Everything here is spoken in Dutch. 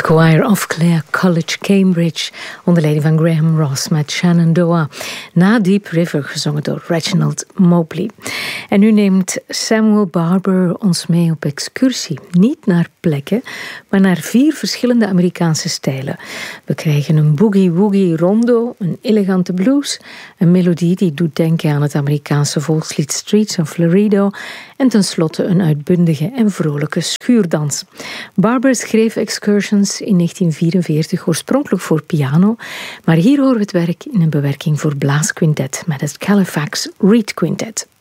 Choir of Clare College, Cambridge, onder leiding van Graham Ross met Shenandoah. Na Deep River, gezongen door Reginald Mobley. En nu neemt Samuel Barber ons mee op excursie. Niet naar plekken, maar naar 4 verschillende Amerikaanse stijlen. We krijgen een boogie-woogie rondo, een elegante blues, een melodie die doet denken aan het Amerikaanse volkslied Streets of Laredo en tenslotte een uitbundige en vrolijke schuurdans. Barber schreef Excursions in 1944 oorspronkelijk voor piano, maar hier horen we het werk in een bewerking voor blaasquintet met het Califax Reed Quintet.